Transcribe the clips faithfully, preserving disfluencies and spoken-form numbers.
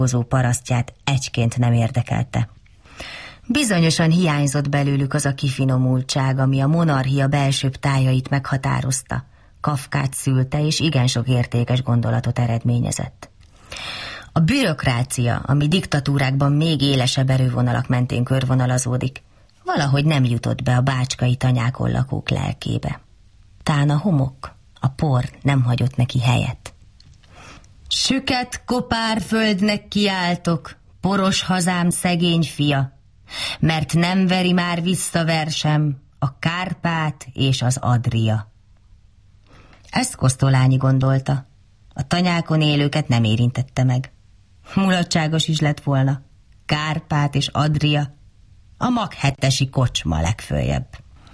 parasztját egyként nem érdekelte. Bizonyosan hiányzott belőlük az a kifinomultság, ami a monarchia belsőbb tájait meghatározta, Kafkát szülte és igen sok értékes gondolatot eredményezett. A bürokrácia, ami diktatúrákban még élesebb erővonalak mentén körvonalazódik, valahogy nem jutott be a bácskai tanyákon lakók lelkébe. Tán a homok, a por nem hagyott neki helyet. Süket kopár földnek kiáltok, poros hazám szegény fia, mert nem veri már vissza versem a Kárpát és az Adria. Ezt Kosztolányi gondolta. A tanyákon élőket nem érintette meg. Mulatságos is lett volna. Kárpát és Adria, a maghettesi kocsma legföljebb.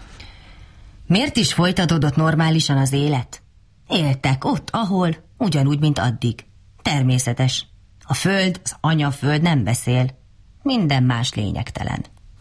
Miért is folytatódott normálisan az élet? Éltek ott, ahol, ugyanúgy, mint addig. Természetes. A föld, az anyaföld nem beszél. Minden más lényegtelen.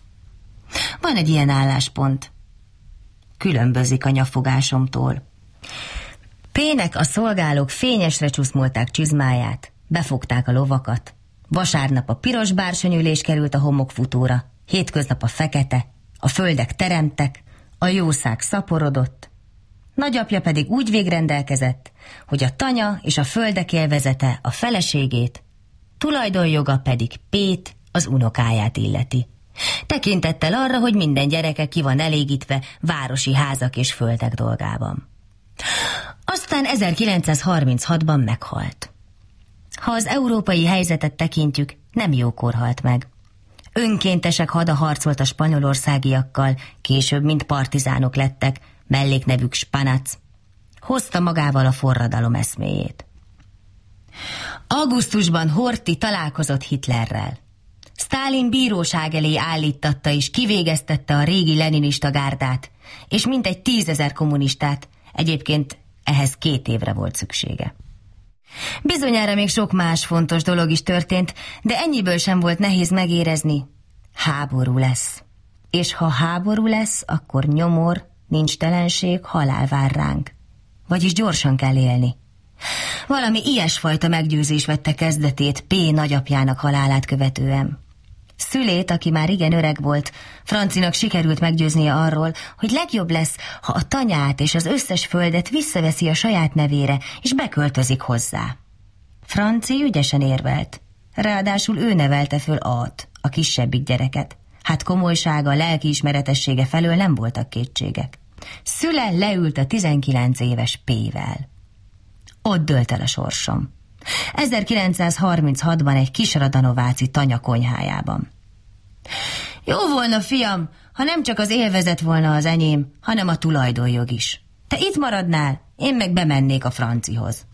Van egy ilyen álláspont. Különbözik a nyafogásomtól. Pének a szolgálók fényesre csúszmolták csizmáját, befogták a lovakat. Vasárnap a piros bársonyülés került a homokfutóra, hétköznap a fekete, a földek teremtek, a jószág szaporodott. Nagyapja pedig úgy végrendelkezett, hogy a tanya és a földek élvezete a feleségét, tulajdonjoga pedig Pét, az unokáját illeti. Tekintettel arra, hogy minden gyereke ki van elégítve városi házak és földek dolgában. Aztán ezerkilencszázharminchatban meghalt. Ha az európai helyzetet tekintjük, nem jókor halt meg. Önkéntesek hada harcolt a spanyolországiakkal, később mint partizánok lettek, melléknevük Spanac. Hozta magával a forradalom eszméjét. Augusztusban Horthy találkozott Hitlerrel. Sztálin bíróság elé állítatta és kivégeztette a régi leninista gárdát, és mintegy tízezer kommunistát, egyébként ehhez két évre volt szüksége. Bizonyára még sok más fontos dolog is történt, de ennyiből sem volt nehéz megérezni. Háború lesz. És ha háború lesz, akkor nyomor, nincs telenség, halál vár ránk. Vagyis gyorsan kell élni. Valami ilyesfajta meggyőzés vette kezdetét P. nagyapjának halálát követően. Szülét, aki már igen öreg volt, Francinak sikerült meggyőznie arról, hogy legjobb lesz, ha a tanyát és az összes földet visszaveszi a saját nevére, és beköltözik hozzá. Franci ügyesen érvelt. Ráadásul ő nevelte föl A-t, a kisebbik gyereket. Hát komolysága, lelkiismeretessége felől nem voltak kétségek. Szüle leült a tizenkilenc éves P-vel. Ott dőlt el a sorsom. ezerkilencszázharminchatban egy kisradanováci tanya konyhájában. Jó volna, fiam, ha nem csak az élvezet volna az enyém, hanem a tulajdonjog is. Te itt maradnál, én meg bemennék a Francihoz.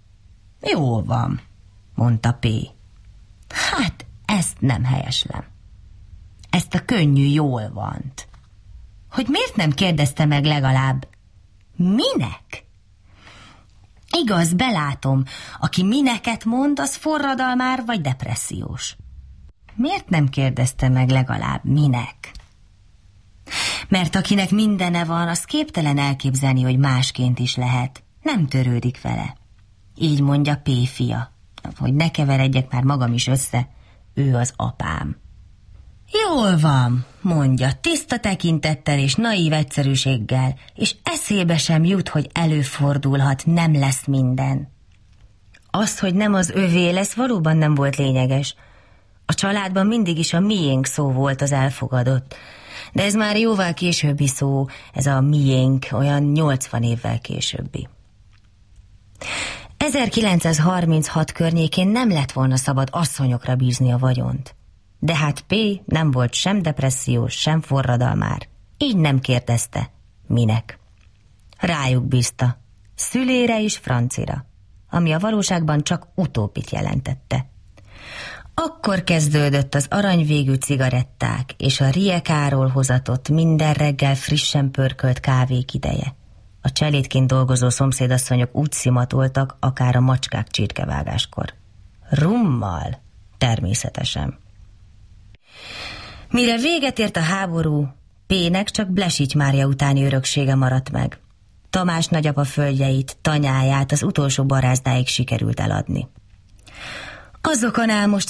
Jó van, mondta P. Hát, ezt nem helyeslem. Ezt a könnyű jól vant. Hogy miért nem kérdezte meg legalább, minek? Igaz, belátom, aki mineket mond, az forradalmár vagy depressziós. Miért nem kérdezte meg legalább minek? Mert akinek mindene van, az képtelen elképzelni, hogy másként is lehet. Nem törődik vele. Így mondja P. fia. Hogy ne keveredjek már magam is össze, ő az apám. Jól van, mondja, tiszta tekintettel és naív egyszerűséggel, és eszébe sem jut, hogy előfordulhat, nem lesz minden. Az, hogy nem az övé lesz, valóban nem volt lényeges. A családban mindig is a miénk szó volt az elfogadott, de ez már jóval későbbi szó, ez a miénk olyan nyolcvan évvel későbbi. ezerkilencszázharminchat környékén nem lett volna szabad asszonyokra bízni a vagyont. De hát P. nem volt sem depressziós, sem forradalmár. Így nem kérdezte, minek. Rájuk bízta, szülére és Francira, ami a valóságban csak utópit jelentette. Akkor kezdődött az aranyvégű cigaretták és a riekáról hozatott minden reggel frissen pörkölt kávék ideje. A cselédként dolgozó szomszédasszonyok úgy szimatoltak, akár a macskák csirkevágáskor. Rummal, természetesen. Mire véget ért a háború, P-nek csak Blesics Mária utáni öröksége maradt meg. Tamás nagyapa földjeit, tanyáját az utolsó barázdáig sikerült eladni. Azokon áll most